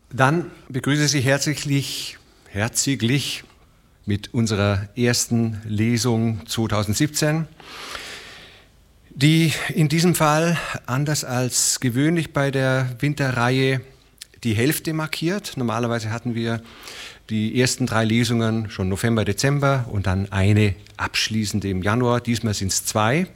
Dann begrüße ich Sie herzlich mit unserer ersten Lesung 2017, die in diesem Fall, anders als gewöhnlich bei der Winterreihe, die Hälfte markiert. Normalerweise hatten wir die ersten 3 Lesungen schon November, Dezember und dann eine abschließende im Januar. Diesmal sind es 2.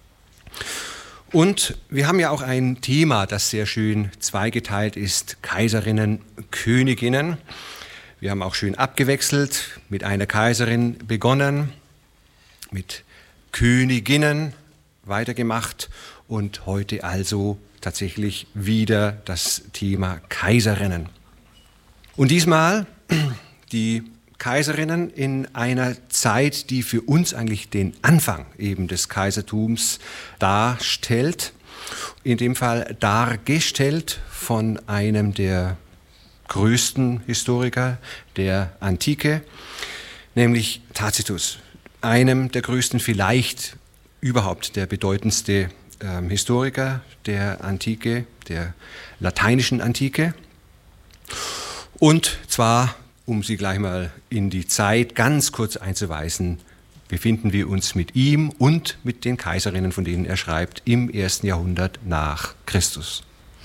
Und wir haben ja auch ein Thema, das sehr schön zweigeteilt ist: Kaiserinnen, Königinnen. Wir haben auch schön abgewechselt, mit einer Kaiserin begonnen, mit Königinnen weitergemacht und heute also tatsächlich wieder das Thema Kaiserinnen. Und diesmal die Kaiserinnen in einer Zeit, die für uns eigentlich den Anfang eben des Kaisertums darstellt, in dem Fall dargestellt von einem der größten Historiker der Antike, nämlich Tacitus, einem der größten, vielleicht überhaupt der bedeutendste Historiker der Antike, der lateinischen Antike. Und zwar, um Sie gleich mal in die Zeit ganz kurz einzuweisen, befinden wir uns mit ihm und mit den Kaiserinnen, von denen er schreibt, im 1. Jahrhundert nach Christus.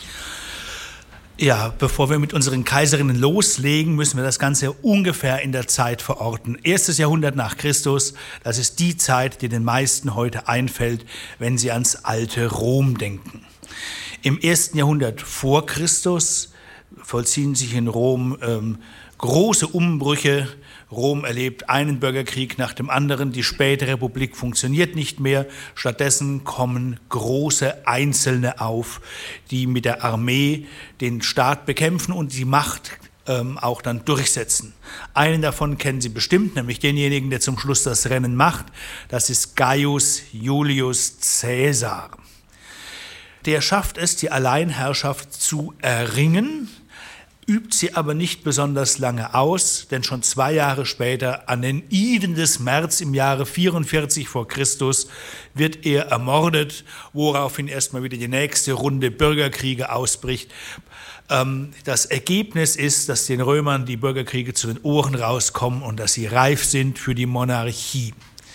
Ja, bevor wir mit unseren Kaiserinnen loslegen, müssen wir das Ganze ungefähr in der Zeit verorten. 1. Jahrhundert nach Christus, das ist die Zeit, die den meisten heute einfällt, wenn sie ans alte Rom denken. Im 1. Jahrhundert vor Christus vollziehen sich in Rom große Umbrüche. Rom erlebt einen Bürgerkrieg nach dem anderen. Die späte Republik funktioniert nicht mehr. Stattdessen kommen große Einzelne auf, die mit der Armee den Staat bekämpfen und die Macht auch dann durchsetzen. Einen davon kennen Sie bestimmt, nämlich denjenigen, der zum Schluss das Rennen macht. Das ist Gaius Julius Caesar. Der schafft es, die Alleinherrschaft zu erringen, übt sie aber nicht besonders lange aus, denn schon 2 Jahre später, an den Iden des März im Jahre 44 vor Christus, wird er ermordet, woraufhin erstmal wieder die nächste Runde Bürgerkriege ausbricht. Das Ergebnis ist, dass den Römern die Bürgerkriege zu den Ohren rauskommen und dass sie reif sind für die Monarchie.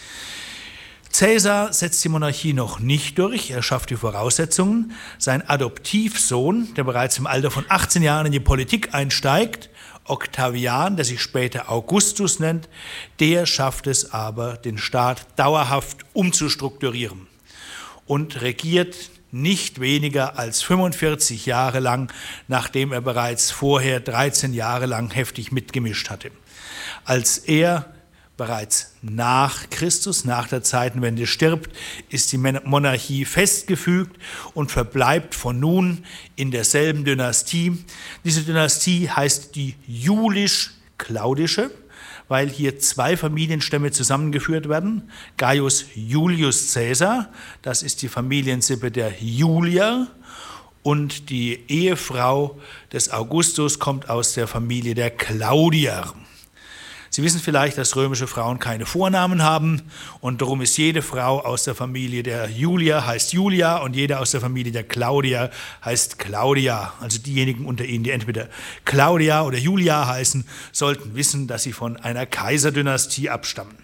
Caesar setzt die Monarchie noch nicht durch, er schafft die Voraussetzungen. Sein Adoptivsohn, der bereits im Alter von 18 Jahren in die Politik einsteigt, Octavian, der sich später Augustus nennt, der schafft es aber, den Staat dauerhaft umzustrukturieren und regiert nicht weniger als 45 Jahre lang, nachdem er bereits vorher 13 Jahre lang heftig mitgemischt hatte. Als er bereits nach Christus, nach der Zeitenwende stirbt, ist die Monarchie festgefügt und verbleibt von nun in derselben Dynastie. Diese Dynastie heißt die Julisch-Claudische, weil hier 2 Familienstämme zusammengeführt werden. Gaius Julius Caesar, das ist die Familiensippe der Julier, und die Ehefrau des Augustus kommt aus der Familie der Claudier. Sie wissen vielleicht, dass römische Frauen keine Vornamen haben und darum ist jede Frau aus der Familie der Julier heißt Julia und jede aus der Familie der Claudier heißt Claudia. Also diejenigen unter Ihnen, die entweder Claudia oder Julia heißen, sollten wissen, dass sie von einer Kaiserdynastie abstammen.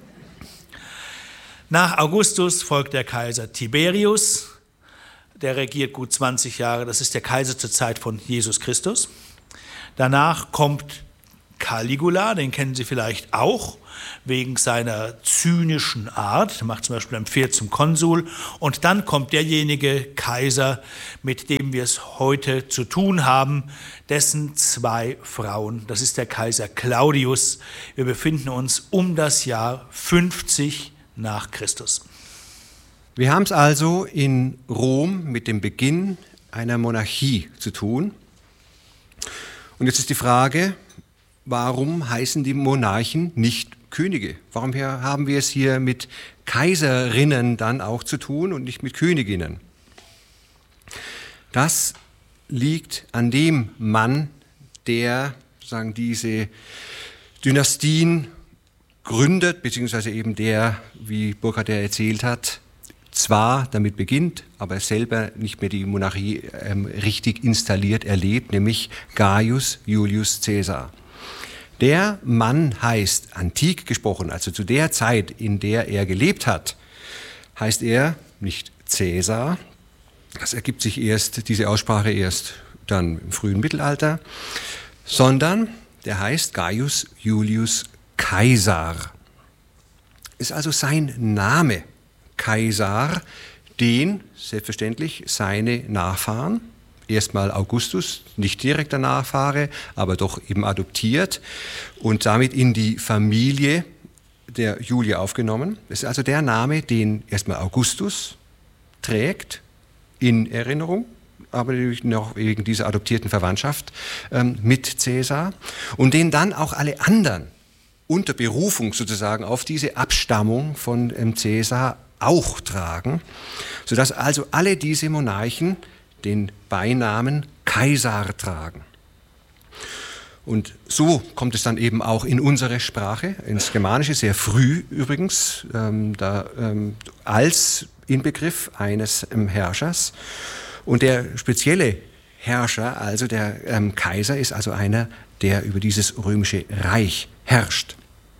Nach Augustus folgt der Kaiser Tiberius, der regiert gut 20 Jahre, das ist der Kaiser zur Zeit von Jesus Christus. Danach kommt Caligula, den kennen Sie vielleicht auch, wegen seiner zynischen Art. Er macht zum Beispiel ein Pferd zum Konsul. Und dann kommt derjenige Kaiser, mit dem wir es heute zu tun haben, dessen 2 Frauen. Das ist der Kaiser Claudius. Wir befinden uns um das Jahr 50 nach Christus. Wir haben es also in Rom mit dem Beginn einer Monarchie zu tun. Und jetzt ist die Frage: Warum heißen die Monarchen nicht Könige? Warum haben wir es hier mit Kaiserinnen dann auch zu tun und nicht mit Königinnen? Das liegt an dem Mann, der diese Dynastien gründet, beziehungsweise eben der, wie Burkhard ja erzählt hat, zwar damit beginnt, aber selber nicht mehr die Monarchie richtig installiert erlebt, nämlich Gaius Julius Caesar. Der Mann heißt, antik gesprochen, also zu der Zeit, in der er gelebt hat, heißt er nicht Caesar. Das ergibt sich diese Aussprache erst dann im frühen Mittelalter, sondern der heißt Gaius Julius Caesar. Ist also sein Name, Caesar, den selbstverständlich seine Nachfahren, erstmal Augustus, nicht direkter Nachfahre, aber doch eben adoptiert und damit in die Familie der Julia aufgenommen. Das ist also der Name, den erstmal Augustus trägt in Erinnerung, aber natürlich noch wegen dieser adoptierten Verwandtschaft mit Caesar und den dann auch alle anderen unter Berufung sozusagen auf diese Abstammung von Caesar auch tragen, sodass also alle diese Monarchen den Beinamen Kaiser tragen. Und so kommt es dann eben auch in unsere Sprache, ins Germanische, sehr früh übrigens, als Inbegriff eines Herrschers. Und der spezielle Herrscher, also der Kaiser, ist also einer, der über dieses römische Reich herrscht.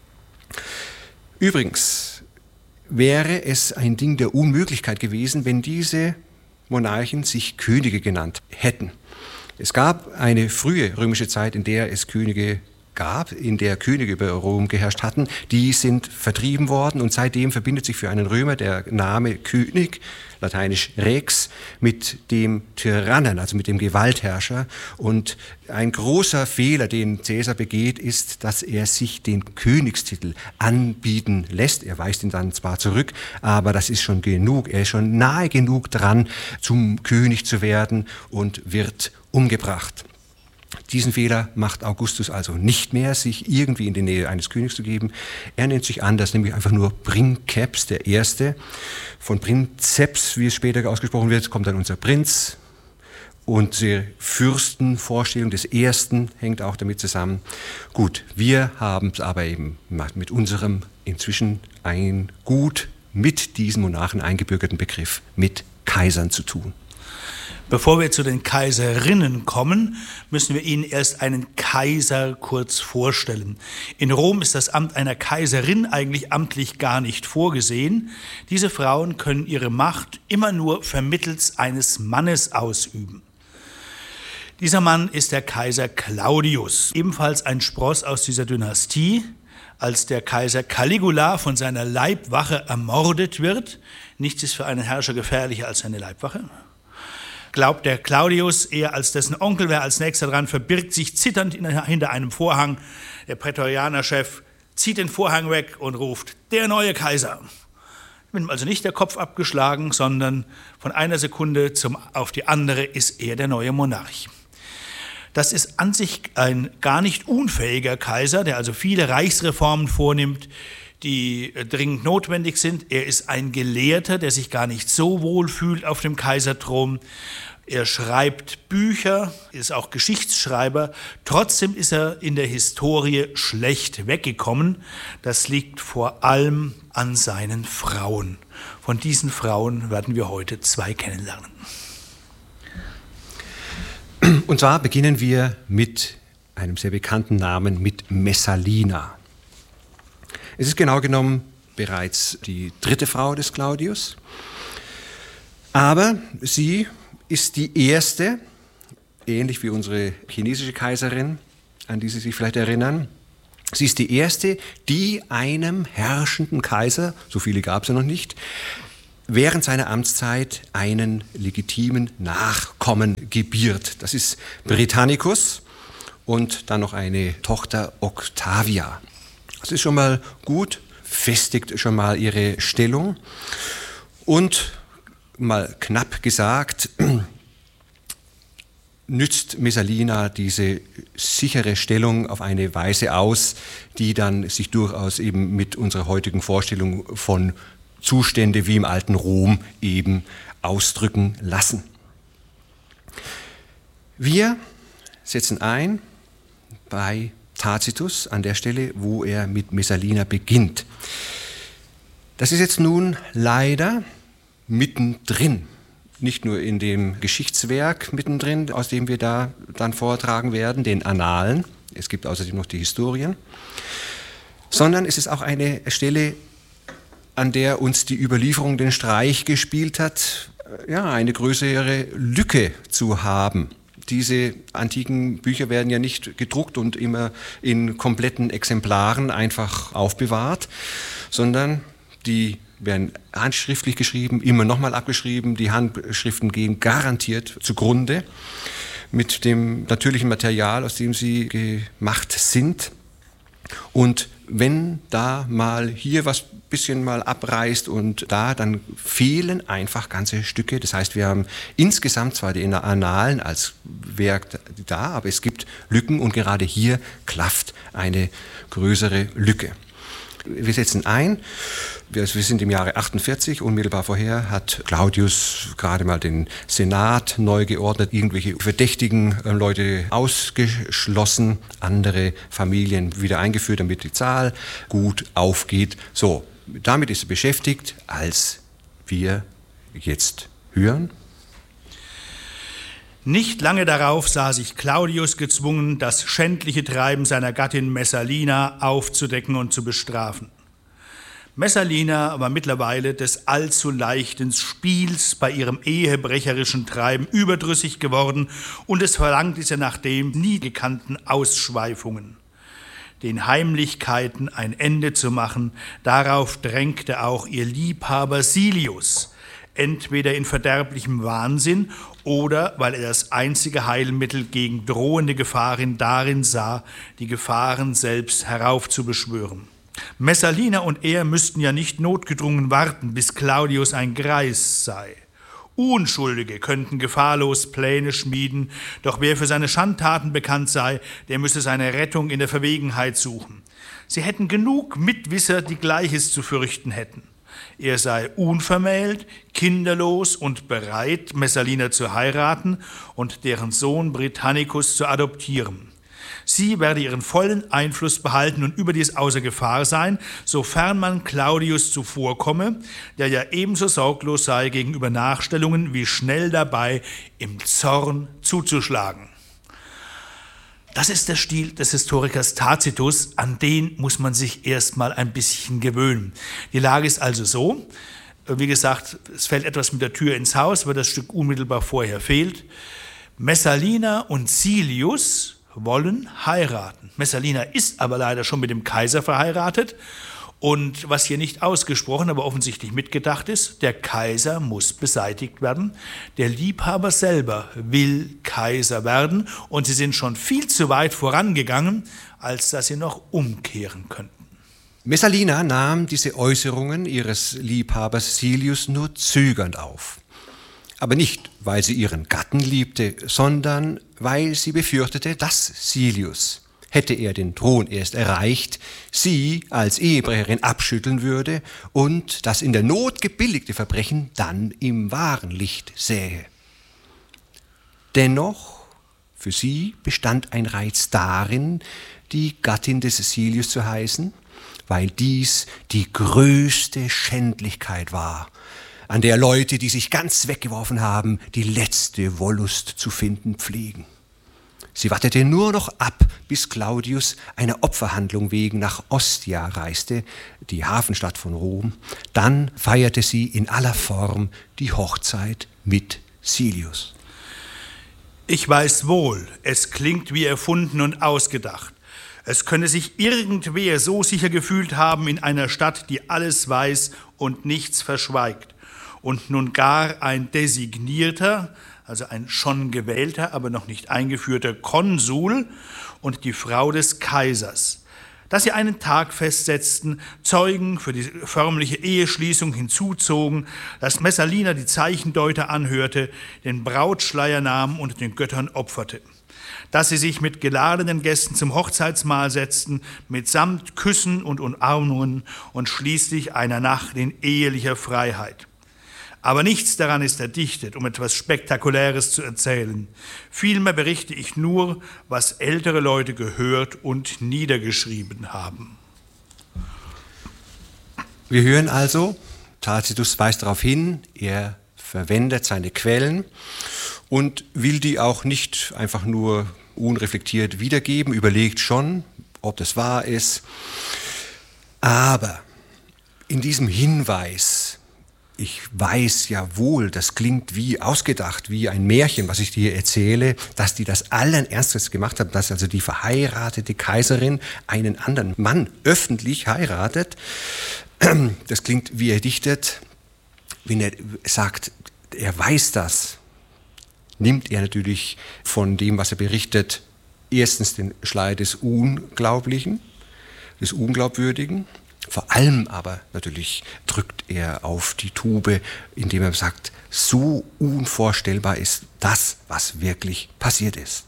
Übrigens wäre es ein Ding der Unmöglichkeit gewesen, wenn diese Monarchen sich Könige genannt hätten. Es gab eine frühe römische Zeit, in der es Könige gab, in der Könige über Rom geherrscht hatten. Die sind vertrieben worden und seitdem verbindet sich für einen Römer der Name König, lateinisch Rex, mit dem Tyrannen, also mit dem Gewaltherrscher. Und ein großer Fehler, den Caesar begeht, ist, dass er sich den Königstitel anbieten lässt. Er weist ihn dann zwar zurück, aber das ist schon genug. Er ist schon nahe genug dran, zum König zu werden und wird umgebracht. Diesen Fehler macht Augustus also nicht mehr, sich irgendwie in die Nähe eines Königs zu geben. Er nennt sich anders, nämlich einfach nur Princeps, der Erste. Von Princeps, wie es später ausgesprochen wird, kommt dann unser Prinz. Und die Fürstenvorstellung des Ersten hängt auch damit zusammen. Gut, wir haben es aber eben mit unserem inzwischen ein gut mit diesen Monarchen eingebürgerten Begriff mit Kaisern zu tun. Bevor wir zu den Kaiserinnen kommen, müssen wir Ihnen erst einen Kaiser kurz vorstellen. In Rom ist das Amt einer Kaiserin eigentlich amtlich gar nicht vorgesehen. Diese Frauen können ihre Macht immer nur vermittels eines Mannes ausüben. Dieser Mann ist der Kaiser Claudius, ebenfalls ein Spross aus dieser Dynastie. Als der Kaiser Caligula von seiner Leibwache ermordet wird, nichts ist für einen Herrscher gefährlicher als seine Leibwache, glaubt der Claudius, er als dessen Onkel wäre als nächster dran, verbirgt sich zitternd hinter einem Vorhang. Der Prätorianerchef zieht den Vorhang weg und ruft, der neue Kaiser. Wird ihm also nicht der Kopf abgeschlagen, sondern von einer Sekunde auf die andere ist er der neue Monarch. Das ist an sich ein gar nicht unfähiger Kaiser, der also viele Reichsreformen vornimmt, die dringend notwendig sind. Er ist ein Gelehrter, der sich gar nicht so wohl fühlt auf dem Kaiserthron. Er schreibt Bücher, ist auch Geschichtsschreiber. Trotzdem ist er in der Historie schlecht weggekommen. Das liegt vor allem an seinen Frauen. Von diesen Frauen werden wir heute 2 kennenlernen. Und zwar beginnen wir mit einem sehr bekannten Namen, mit Messalina. Es ist genau genommen bereits die 3. Frau des Claudius, aber sie ist die erste, ähnlich wie unsere chinesische Kaiserin, an die Sie sich vielleicht erinnern. Sie ist die erste, die einem herrschenden Kaiser, so viele gab es ja noch nicht, während seiner Amtszeit einen legitimen Nachkommen gebiert. Das ist Britannicus und dann noch eine Tochter Octavia. Das ist schon mal gut, festigt schon mal ihre Stellung und mal knapp gesagt, nützt Messalina diese sichere Stellung auf eine Weise aus, die dann sich durchaus eben mit unserer heutigen Vorstellung von Zustände wie im alten Rom eben ausdrücken lassen. Wir setzen ein bei Tacitus an der Stelle, wo er mit Messalina beginnt. Das ist jetzt nun leider mittendrin. Nicht nur in dem Geschichtswerk mittendrin, aus dem wir da dann vortragen werden, den Annalen. Es gibt außerdem noch die Historien. Sondern es ist auch eine Stelle, an der uns die Überlieferung den Streich gespielt hat, ja, eine größere Lücke zu haben. Diese antiken Bücher werden ja nicht gedruckt und immer in kompletten Exemplaren einfach aufbewahrt, sondern die werden handschriftlich geschrieben, immer nochmal abgeschrieben. Die Handschriften gehen garantiert zugrunde mit dem natürlichen Material, aus dem sie gemacht sind. Und wenn da mal hier was bisschen mal abreißt und da, dann fehlen einfach ganze Stücke. Das heißt, wir haben insgesamt zwar die Annalen als Werk da, aber es gibt Lücken und gerade hier klafft eine größere Lücke. Wir setzen ein, wir sind im Jahre 48, unmittelbar vorher hat Claudius gerade mal den Senat neu geordnet, irgendwelche verdächtigen Leute ausgeschlossen, andere Familien wieder eingeführt, damit die Zahl gut aufgeht. So, damit ist er beschäftigt, als wir jetzt hören. Nicht lange darauf sah sich Claudius gezwungen, das schändliche Treiben seiner Gattin Messalina aufzudecken und zu bestrafen. Messalina war mittlerweile des allzu leichten Spiels bei ihrem ehebrecherischen Treiben überdrüssig geworden und es verlangte sie nach dem nie gekannten Ausschweifungen. Den Heimlichkeiten ein Ende zu machen, darauf drängte auch ihr Liebhaber Silius, entweder in verderblichem Wahnsinn oder weil er das einzige Heilmittel gegen drohende Gefahren darin sah, die Gefahren selbst heraufzubeschwören. Messalina und er müssten ja nicht notgedrungen warten, bis Claudius ein Greis sei. Unschuldige könnten gefahrlos Pläne schmieden, doch wer für seine Schandtaten bekannt sei, der müsse seine Rettung in der Verwegenheit suchen. Sie hätten genug Mitwisser, die Gleiches zu fürchten hätten. Er sei unvermählt, kinderlos und bereit, Messalina zu heiraten und deren Sohn Britannicus zu adoptieren. Sie werde ihren vollen Einfluss behalten und überdies außer Gefahr sein, sofern man Claudius zuvorkomme, der ja ebenso sorglos sei gegenüber Nachstellungen wie schnell dabei, im Zorn zuzuschlagen. Das ist der Stil des Historikers Tacitus, an den muss man sich erstmal ein bisschen gewöhnen. Die Lage ist also so, wie gesagt, es fällt etwas mit der Tür ins Haus, weil das Stück unmittelbar vorher fehlt. Messalina und Silius wollen heiraten. Messalina ist aber leider schon mit dem Kaiser verheiratet und was hier nicht ausgesprochen, aber offensichtlich mitgedacht ist, der Kaiser muss beseitigt werden. Der Liebhaber selber will Kaiser werden und sie sind schon viel zu weit vorangegangen, als dass sie noch umkehren könnten. Messalina nahm diese Äußerungen ihres Liebhabers Silius nur zögernd auf. Aber nicht, weil sie ihren Gatten liebte, sondern weil sie befürchtete, dass Silius, hätte er den Thron erst erreicht, sie als Ehebrecherin abschütteln würde und das in der Not gebilligte Verbrechen dann im wahren Licht sähe. Dennoch, für sie bestand ein Reiz darin, die Gattin des Silius zu heißen, weil dies die größte Schändlichkeit war, an der Leute, die sich ganz weggeworfen haben, die letzte Wollust zu finden pflegen. Sie wartete nur noch ab, bis Claudius einer Opferhandlung wegen nach Ostia reiste, die Hafenstadt von Rom. Dann feierte sie in aller Form die Hochzeit mit Silius. Ich weiß wohl, es klingt wie erfunden und ausgedacht. Es könne sich irgendwer so sicher gefühlt haben in einer Stadt, die alles weiß und nichts verschweigt. Und nun gar ein designierter, also ein schon gewählter, aber noch nicht eingeführter Konsul und die Frau des Kaisers, dass sie einen Tag festsetzten, Zeugen für die förmliche Eheschließung hinzuzogen, dass Messalina die Zeichendeuter anhörte, den Brautschleier nahm und den Göttern opferte, dass sie sich mit geladenen Gästen zum Hochzeitsmahl setzten, mitsamt Küssen und Umarmungen und schließlich einer Nacht in ehelicher Freiheit. Aber nichts daran ist erdichtet, um etwas Spektakuläres zu erzählen. Vielmehr berichte ich nur, was ältere Leute gehört und niedergeschrieben haben. Wir hören also Tacitus weist darauf hin, er verwendet seine Quellen und will die auch nicht einfach nur unreflektiert wiedergeben, überlegt schon, ob das wahr ist. Aber in diesem Hinweis, ich weiß ja wohl, das klingt wie ausgedacht, wie ein Märchen, was ich dir erzähle, dass die das allen Ernstes gemacht haben, dass also die verheiratete Kaiserin einen anderen Mann öffentlich heiratet. Das klingt wie er dichtet, wenn er sagt, er weiß das, nimmt er natürlich von dem, was er berichtet, erstens den Schleier des Unglaublichen, des Unglaubwürdigen. Vor allem aber natürlich drückt er auf die Tube, indem er sagt, so unvorstellbar ist das, was wirklich passiert ist.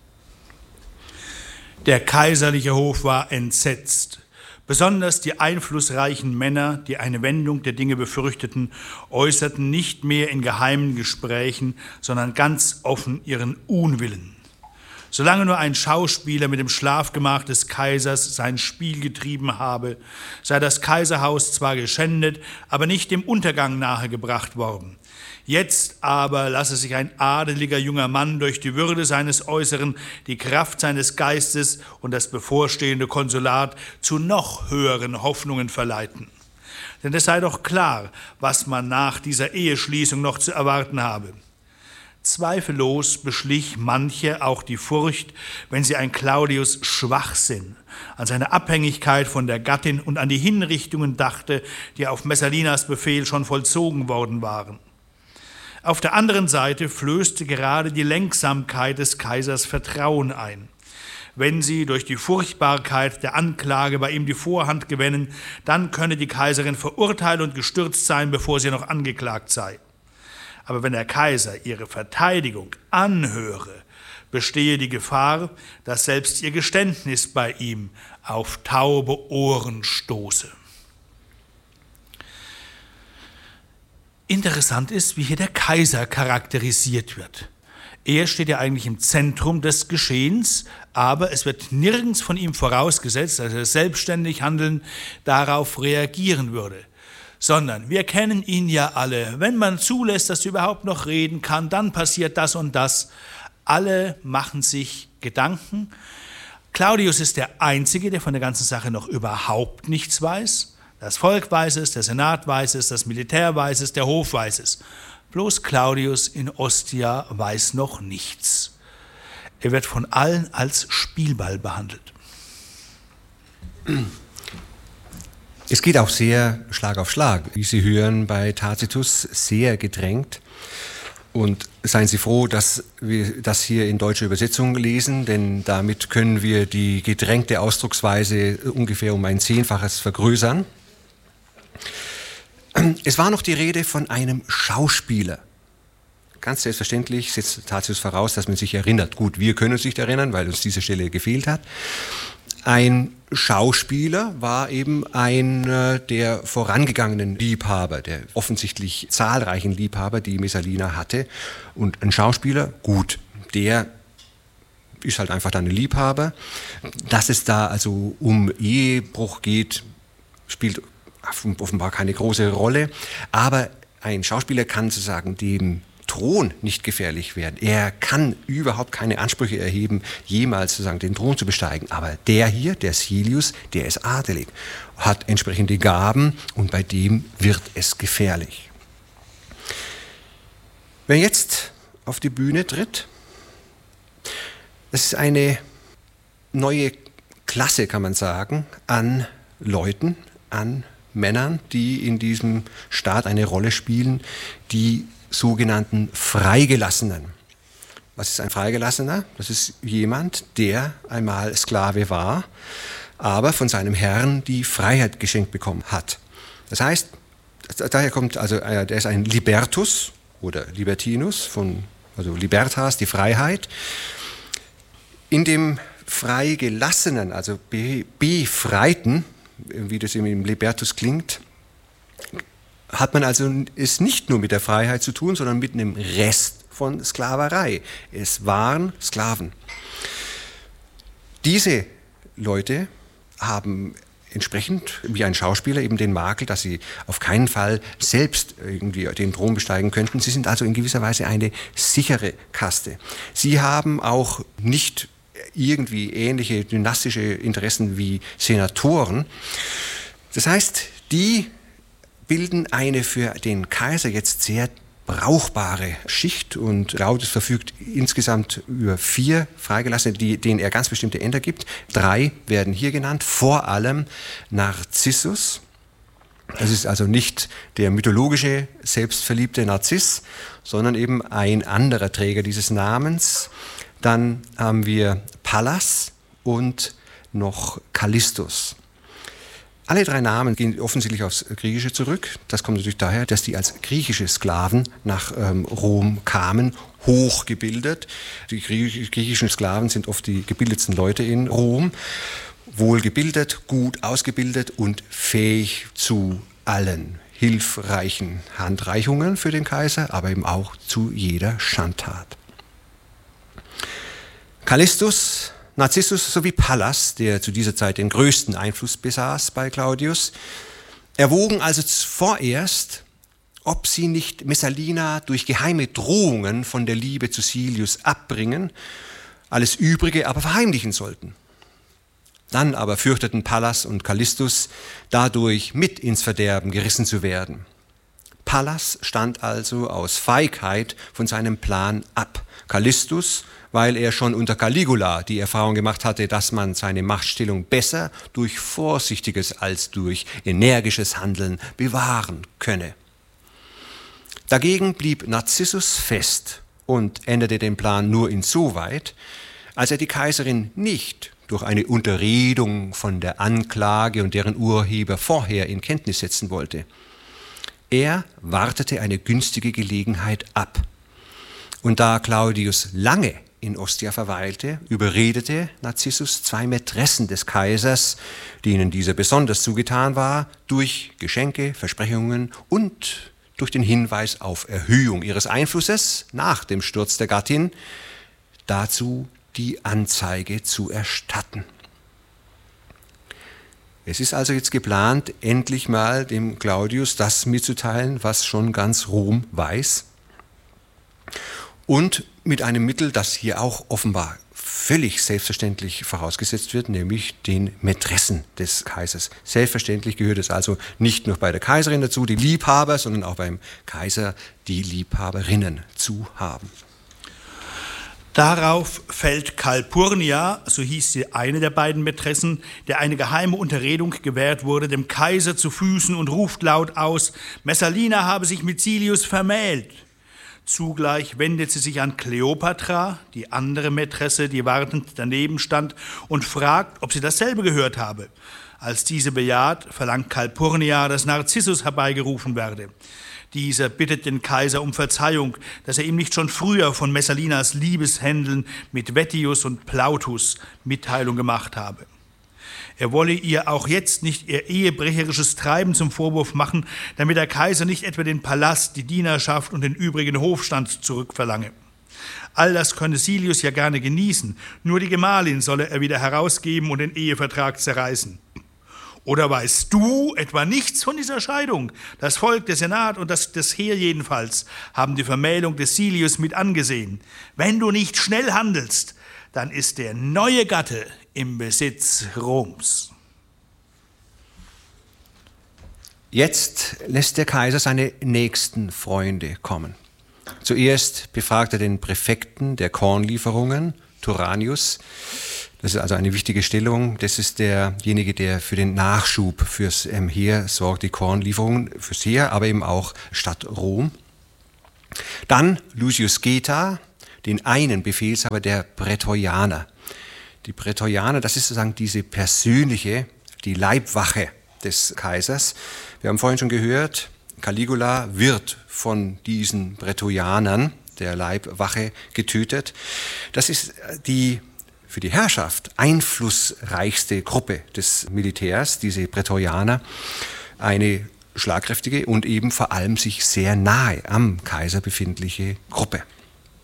Der kaiserliche Hof war entsetzt. Besonders die einflussreichen Männer, die eine Wendung der Dinge befürchteten, äußerten nicht mehr in geheimen Gesprächen, sondern ganz offen ihren Unwillen. Solange nur ein Schauspieler mit dem Schlafgemach des Kaisers sein Spiel getrieben habe, sei das Kaiserhaus zwar geschändet, aber nicht dem Untergang nahegebracht worden. Jetzt aber lasse sich ein adeliger junger Mann durch die Würde seines Äußeren, die Kraft seines Geistes und das bevorstehende Konsulat zu noch höheren Hoffnungen verleiten. Denn es sei doch klar, was man nach dieser Eheschließung noch zu erwarten habe. Zweifellos beschlich manche auch die Furcht, wenn sie an Claudius' Schwachsinn, an seine Abhängigkeit von der Gattin und an die Hinrichtungen dachte, die auf Messalinas Befehl schon vollzogen worden waren. Auf der anderen Seite flößte gerade die Lenksamkeit des Kaisers Vertrauen ein. Wenn sie durch die Furchtbarkeit der Anklage bei ihm die Vorhand gewinnen, dann könne die Kaiserin verurteilt und gestürzt sein, bevor sie noch angeklagt sei. Aber wenn der Kaiser ihre Verteidigung anhöre, bestehe die Gefahr, dass selbst ihr Geständnis bei ihm auf taube Ohren stoße. Interessant ist, wie hier der Kaiser charakterisiert wird. Er steht ja eigentlich im Zentrum des Geschehens, aber es wird nirgends von ihm vorausgesetzt, dass er selbstständig handeln darauf reagieren würde. Sondern wir kennen ihn ja alle. Wenn man zulässt, dass er überhaupt noch reden kann, dann passiert das und das. Alle machen sich Gedanken. Claudius ist der Einzige, der von der ganzen Sache noch überhaupt nichts weiß. Das Volk weiß es, der Senat weiß es, das Militär weiß es, der Hof weiß es. Bloß Claudius in Ostia weiß noch nichts. Er wird von allen als Spielball behandelt. Es geht auch sehr Schlag auf Schlag, wie Sie hören, bei Tacitus sehr gedrängt. Und seien Sie froh, dass wir das hier in deutscher Übersetzung lesen, denn damit können wir die gedrängte Ausdrucksweise ungefähr um ein Zehnfaches vergrößern. Es war noch die Rede von einem Schauspieler. Ganz selbstverständlich setzt Tacitus voraus, dass man sich erinnert. Gut, wir können uns nicht erinnern, weil uns diese Stelle gefehlt hat. Ein Schauspieler war eben einer der vorangegangenen Liebhaber, der offensichtlich zahlreichen Liebhaber, die Messalina hatte. Und ein Schauspieler, gut, der ist halt einfach dann ein Liebhaber. Dass es da also um Ehebruch geht, spielt offenbar keine große Rolle. Aber ein Schauspieler kann sozusagen dem Thron nicht gefährlich werden. Er kann überhaupt keine Ansprüche erheben, jemals sozusagen den Thron zu besteigen. Aber der hier, der Silius, der ist adelig, hat entsprechende Gaben und bei dem wird es gefährlich. Wer jetzt auf die Bühne tritt, das ist eine neue Klasse, kann man sagen, an Leuten, an Männern, die in diesem Staat eine Rolle spielen, die sogenannten Freigelassenen. Was ist ein Freigelassener? Das ist jemand, der einmal Sklave war, aber von seinem Herrn die Freiheit geschenkt bekommen hat. Das heißt, daher kommt, also der ist ein Libertus oder Libertinus, also Libertas, die Freiheit. In dem Freigelassenen, also Befreiten, wie das im Libertus klingt, hat man also es nicht nur mit der Freiheit zu tun, sondern mit einem Rest von Sklaverei. Es waren Sklaven. Diese Leute haben entsprechend wie ein Schauspieler eben den Makel, dass sie auf keinen Fall selbst irgendwie den Thron besteigen könnten. Sie sind also in gewisser Weise eine sichere Kaste. Sie haben auch nicht irgendwie ähnliche dynastische Interessen wie Senatoren. Das heißt, die bilden eine für den Kaiser jetzt sehr brauchbare Schicht, und Claudius verfügt insgesamt über 4 Freigelassene, denen er ganz bestimmte Ämter gibt. 3 werden hier genannt, vor allem Narzissus. Das ist also nicht der mythologische, selbstverliebte Narziss, sondern eben ein anderer Träger dieses Namens. Dann haben wir Pallas und noch Callistus. Alle 3 Namen gehen offensichtlich aufs Griechische zurück. Das kommt natürlich daher, dass die als griechische Sklaven nach Rom kamen, hochgebildet. Die griechischen Sklaven sind oft die gebildetsten Leute in Rom, wohlgebildet, gut ausgebildet und fähig zu allen hilfreichen Handreichungen für den Kaiser, aber eben auch zu jeder Schandtat. Callistus, Narzissus sowie Pallas, der zu dieser Zeit den größten Einfluss besaß bei Claudius, erwogen also vorerst, ob sie nicht Messalina durch geheime Drohungen von der Liebe zu Silius abbringen, alles Übrige aber verheimlichen sollten. Dann aber fürchteten Pallas und Callistus, dadurch mit ins Verderben gerissen zu werden. Pallas stand also aus Feigheit von seinem Plan ab. Callistus, weil er schon unter Caligula die Erfahrung gemacht hatte, dass man seine Machtstellung besser durch vorsichtiges als durch energisches Handeln bewahren könne. Dagegen blieb Narzissus fest und änderte den Plan nur insoweit, als er die Kaiserin nicht durch eine Unterredung von der Anklage und deren Urheber vorher in Kenntnis setzen wollte. Er wartete eine günstige Gelegenheit ab. Und da Claudius lange in Ostia verweilte, überredete Narzissus 2 Mätressen des Kaisers, denen dieser besonders zugetan war, durch Geschenke, Versprechungen und durch den Hinweis auf Erhöhung ihres Einflusses nach dem Sturz der Gattin, dazu die Anzeige zu erstatten. Es ist also jetzt geplant, endlich mal dem Claudius das mitzuteilen, was schon ganz Rom weiß. Und mit einem Mittel, das hier auch offenbar völlig selbstverständlich vorausgesetzt wird, nämlich den Mätressen des Kaisers. Selbstverständlich gehört es also nicht nur bei der Kaiserin dazu, die Liebhaber, sondern auch beim Kaiser die Liebhaberinnen zu haben. Darauf fällt Calpurnia, so hieß sie eine der beiden Mätressen, der eine geheime Unterredung gewährt wurde, dem Kaiser zu Füßen und ruft laut aus, Messalina habe sich mit Silius vermählt. Zugleich wendet sie sich an Kleopatra, die andere Mätresse, die wartend daneben stand, und fragt, ob sie dasselbe gehört habe. Als diese bejaht, verlangt Calpurnia, dass Narzissus herbeigerufen werde. Dieser bittet den Kaiser um Verzeihung, dass er ihm nicht schon früher von Messalinas Liebeshändeln mit Vettius und Plautus Mitteilung gemacht habe. Er wolle ihr auch jetzt nicht ihr ehebrecherisches Treiben zum Vorwurf machen, damit der Kaiser nicht etwa den Palast, die Dienerschaft und den übrigen Hofstand zurückverlange. All das könne Silius ja gerne genießen, nur die Gemahlin solle er wieder herausgeben und den Ehevertrag zerreißen. Oder weißt du etwa nichts von dieser Scheidung? Das Volk, der Senat und das Heer jedenfalls haben die Vermählung des Silius mit angesehen. Wenn du nicht schnell handelst, dann ist der neue Gatte im Besitz Roms. Jetzt lässt der Kaiser seine nächsten Freunde kommen. Zuerst befragt er den Präfekten der Kornlieferungen, Turanius. Das ist also eine wichtige Stellung. Das ist derjenige, der für den Nachschub fürs Heer sorgt, die Kornlieferungen fürs Heer, aber eben auch Stadt Rom. Dann Lucius Geta, den einen Befehlshaber der Prätorianer. Die Prätorianer, das ist sozusagen diese persönliche, die Leibwache des Kaisers. Wir haben vorhin schon gehört, Caligula wird von diesen Prätorianern, der Leibwache, getötet. Das ist die für die Herrschaft einflussreichste Gruppe des Militärs, diese Prätorianer, eine schlagkräftige und eben vor allem sich sehr nahe am Kaiser befindliche Gruppe.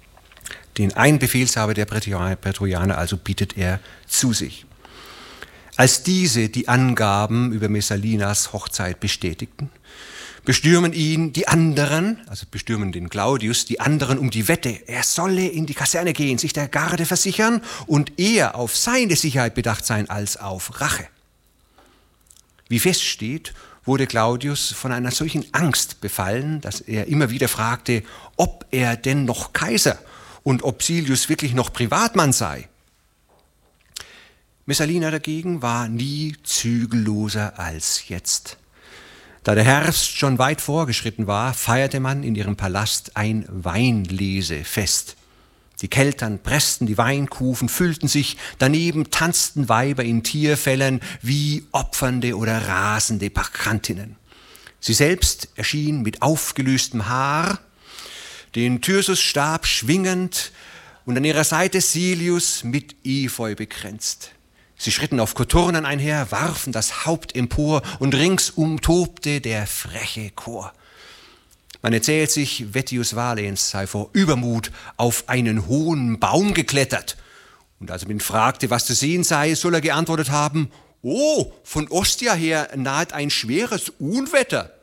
Den einen Befehlshaber der Prätorianer also bietet er zu sich. Als diese die Angaben über Messalinas Hochzeit bestätigten, bestürmen ihn die anderen, also bestürmen den Claudius, die anderen um die Wette. Er solle in die Kaserne gehen, sich der Garde versichern und eher auf seine Sicherheit bedacht sein als auf Rache. Wie feststeht, wurde Claudius von einer solchen Angst befallen, dass er immer wieder fragte, ob er denn noch Kaiser und ob Silius wirklich noch Privatmann sei. Messalina dagegen war nie zügelloser als jetzt. Da der Herbst schon weit vorgeschritten war, feierte man in ihrem Palast ein Weinlesefest. Die Keltern pressten die Weinkufen, füllten sich, daneben tanzten Weiber in Tierfellen wie opfernde oder rasende Bacchantinnen. Sie selbst erschien mit aufgelöstem Haar, den Thyrsusstab schwingend und an ihrer Seite Silius mit Efeu bekränzt. Sie schritten auf Koturnen einher, warfen das Haupt empor und ringsum tobte der freche Chor. Man erzählt sich, Vettius Valens sei vor Übermut auf einen hohen Baum geklettert. Und als man ihn fragte, was zu sehen sei, soll er geantwortet haben, »Oh, von Ostia her naht ein schweres Unwetter.«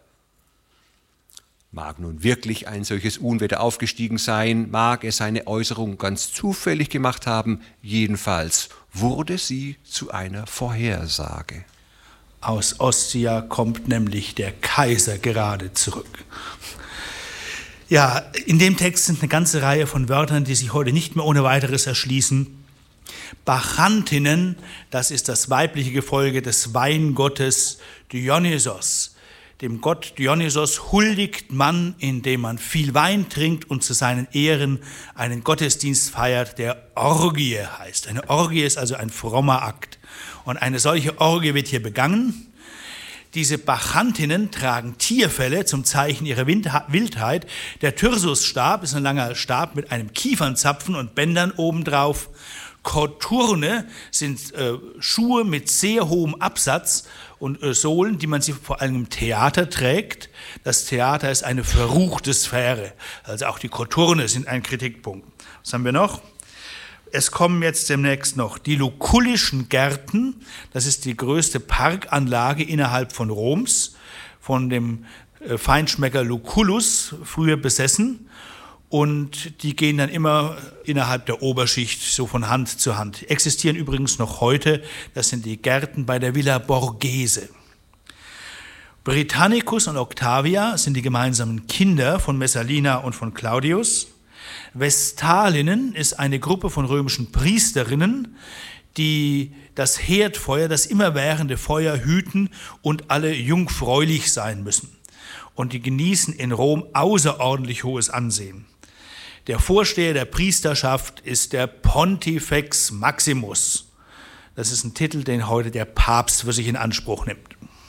Mag nun wirklich ein solches Unwetter aufgestiegen sein, mag er seine Äußerung ganz zufällig gemacht haben, jedenfalls wurde sie zu einer Vorhersage. Aus Ostia kommt nämlich der Kaiser gerade zurück. Ja, in dem Text sind eine ganze Reihe von Wörtern, die sich heute nicht mehr ohne weiteres erschließen. Bacchantinnen, das ist das weibliche Gefolge des Weingottes Dionysos. Dem Gott Dionysos huldigt man, indem man viel Wein trinkt und zu seinen Ehren einen Gottesdienst feiert, der Orgie heißt. Eine Orgie ist also ein frommer Akt. Und eine solche Orgie wird hier begangen. Diese Bacchantinnen tragen Tierfelle zum Zeichen ihrer Wildheit. Der Thyrsusstab ist ein langer Stab mit einem Kiefernzapfen und Bändern obendrauf. Koturne sind Schuhe mit sehr hohem Absatz und Sohlen, die man sich vor allem im Theater trägt. Das Theater ist eine verruchte Sphäre. Also auch die Koturne sind ein Kritikpunkt. Was haben wir noch? Es kommen jetzt demnächst noch die Lucullischen Gärten. Das ist die größte Parkanlage innerhalb von Roms, von dem Feinschmecker Lucullus, früher besessen. Und die gehen dann immer innerhalb der Oberschicht so von Hand zu Hand. Die existieren übrigens noch heute, das sind die Gärten bei der Villa Borghese. Britannicus und Octavia sind die gemeinsamen Kinder von Messalina und von Claudius. Vestalinnen ist eine Gruppe von römischen Priesterinnen, die das Herdfeuer, das immerwährende Feuer hüten und alle jungfräulich sein müssen. Und die genießen in Rom außerordentlich hohes Ansehen. Der Vorsteher der Priesterschaft ist der Pontifex Maximus. Das ist ein Titel, den heute der Papst für sich in Anspruch nimmt.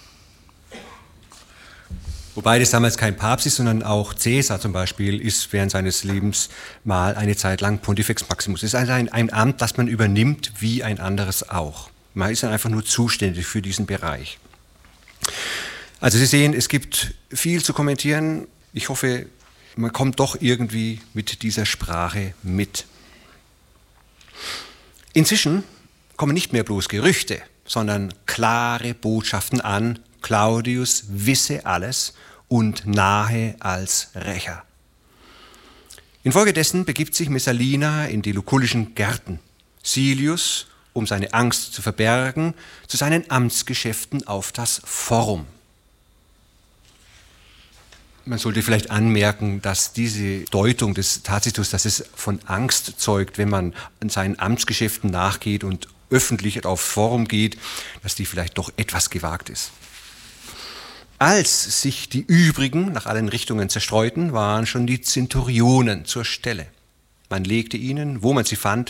Wobei das damals kein Papst ist, sondern auch Caesar zum Beispiel ist während seines Lebens mal eine Zeit lang Pontifex Maximus. Es ist also ein Amt, das man übernimmt wie ein anderes auch. Man ist dann einfach nur zuständig für diesen Bereich. Also Sie sehen, es gibt viel zu kommentieren. Ich hoffe, man kommt doch irgendwie mit dieser Sprache mit. Inzwischen kommen nicht mehr bloß Gerüchte, sondern klare Botschaften an, Claudius wisse alles und nahe als Rächer. Infolgedessen begibt sich Messalina in die lucullischen Gärten. Silius, um seine Angst zu verbergen, zu seinen Amtsgeschäften auf das Forum. Man sollte vielleicht anmerken, dass diese Deutung des Tacitus, dass es von Angst zeugt, wenn man an seinen Amtsgeschäften nachgeht und öffentlich auf Forum geht, dass die vielleicht doch etwas gewagt ist. Als sich die übrigen nach allen Richtungen zerstreuten, waren schon die Zenturionen zur Stelle. Man legte ihnen, wo man sie fand,